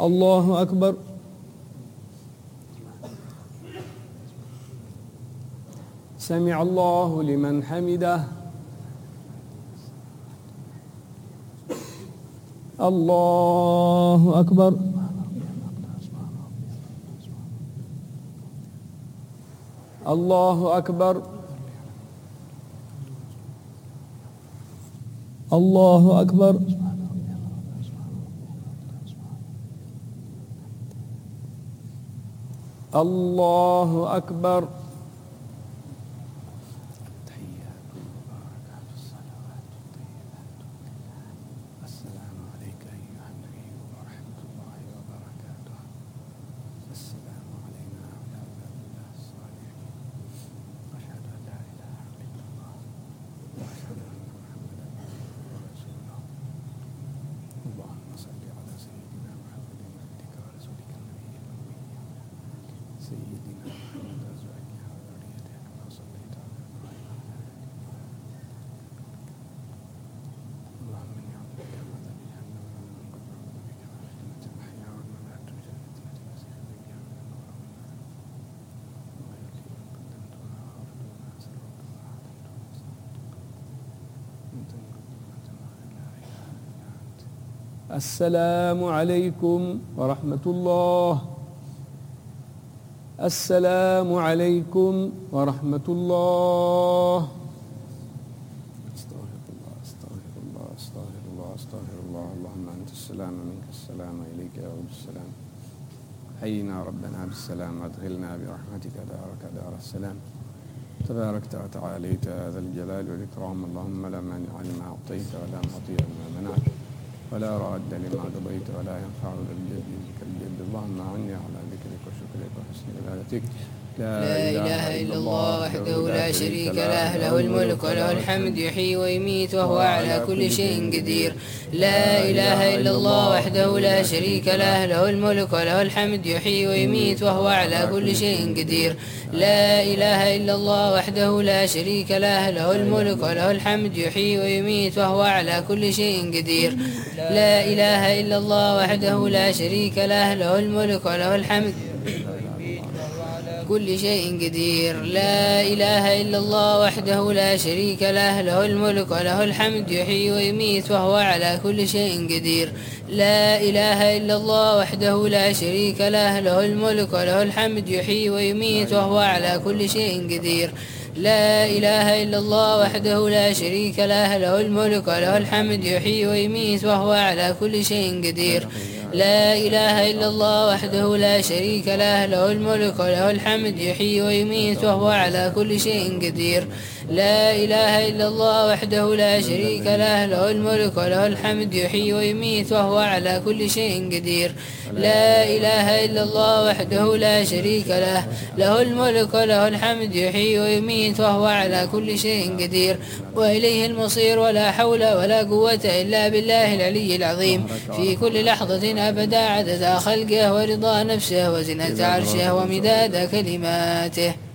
الله أكبر. سمع الله لمن حمده. الله أكبر. الله أكبر. الله أكبر. الله أكبر. السلام عليكم ورحمة الله. السلام عليكم ورحمة الله. استغفر الله استغفر الله استغفر الله استغفر الله. اللهم أنت السلام ومنك السلام وإليك يعود السلام. حينا ربنا بالسلام وادخلنا برحمتك دارك دار السلام. تباركت وتعاليت ذا الجلال والإكرام. اللهم لا مانع لما أعطيت ولا معطي لما منعت ولا راد لما قضيت ولا ينفع ذا الجد منك الجد. اللهم أعني على ذكرك وشكرك وحسن عبادتك. لا إله إلا الله وحده لا شريك له، له الملك وله الحمد يحيي ويميت وهو على كل شيء قدير. لا إله إلا الله وحده لا شريك له، له الملك وله الحمد يحيي ويميت وهو على كل شيء قدير. لا إله إلا الله وحده لا شريك له، له الملك وله الحمد يحيي ويميت وهو على كل شيء قدير. لا إله إلا الله وحده لا شريك له، له الملك وله الحمد كل شيء قدير. لا إله إلا الله وحده لا شريك له، له الملك وله الحمد يحيي ويميت وهو على كل شيء قدير. لا إله إلا الله وحده لا شريك له، له الملك وله الحمد يحيي ويميت وهو على كل شيء قدير. لا إله إلا الله وحده لا شريك له، له الملك وله الحمد يحيي ويميت وهو على كل شيء قدير. لا إله إلا الله وحده لا شريك له، له الملك وله الحمد يحيي ويميت وهو على كل شيء قدير. لا إله إلا الله وحده لا شريك له، له الملك وله الحمد يحيي ويميت وهو على كل شيء قدير. لا إله إلا الله وحده لا شريك له، له الملك وله الحمد يحيي ويميت وهو على كل شيء قدير. وإليه المصير، ولا حول ولا قوة إلا بالله العلي العظيم. في كل لحظة أبدا عدد خلقه ورضا نفسه وزنة عرشه ومداد كلماته.